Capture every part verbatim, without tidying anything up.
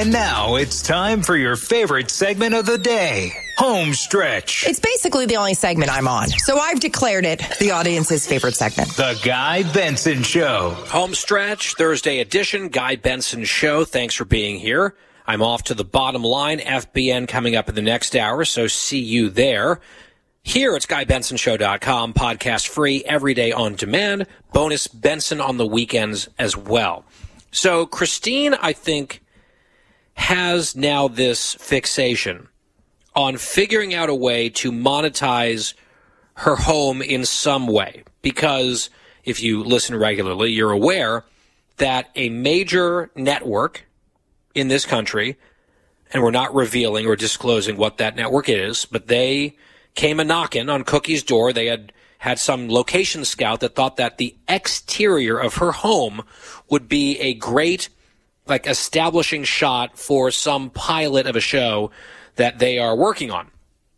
And now it's time for your favorite segment of the day, Home Stretch. It's basically the only segment I'm on, so I've declared it the audience's favorite segment. The Guy Benson Show. Home Stretch, Thursday edition, Guy Benson Show. Thanks for being here. I'm off to the bottom line. F B N coming up in the next hour, so see you there. Here it's guy benson show dot com, podcast free, every day on demand. Bonus Benson on the weekends as well. So Christine, I think, has now this fixation on figuring out a way to monetize her home in some way. Because if you listen regularly, you're aware that a major network in this country, and we're not revealing or disclosing what that network is, but they came a-knocking on Cookie's door. They had had some location scout that thought that the exterior of her home would be a great, like, establishing shot for some pilot of a show that they are working on.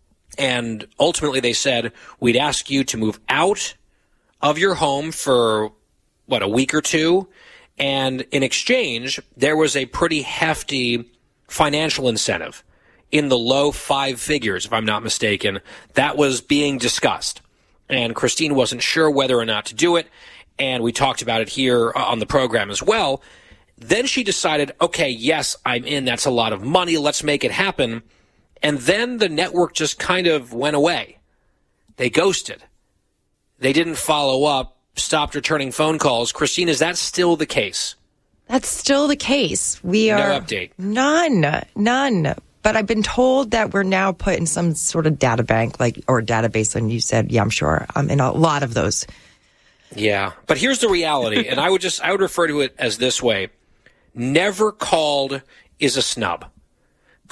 And ultimately they said, we'd ask you to move out of your home for, what, a week or two? And in exchange, there was a pretty hefty financial incentive in the low five figures, if I'm not mistaken, that was being discussed. And Christine wasn't sure whether or not to do it, and we talked about it here on the program as well. Then she decided, okay, yes, I'm in. That's a lot of money. Let's make it happen. And then the network just kind of went away. They ghosted. They didn't follow up, stopped returning phone calls. Christine, is that still the case? That's still the case. We are... No update. None. None. But I've been told that we're now put in some sort of data bank, like, or database, and you said, yeah, I'm sure. I'm in a lot of those. Yeah. But here's the reality, and I would just, I would refer to it as this way. Never called is a snub.